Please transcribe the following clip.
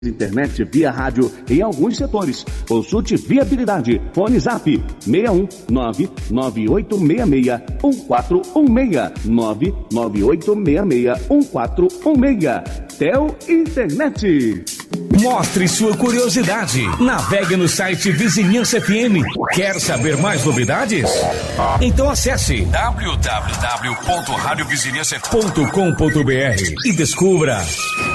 Internet via rádio em alguns setores. Consulte viabilidade. Fone Zap 61 998661416 998661416. Tel Internet. Mostre sua curiosidade. Navegue no site Vizinhança FM. Quer saber mais novidades? Então acesse www.radiovizinhança.com.br e descubra.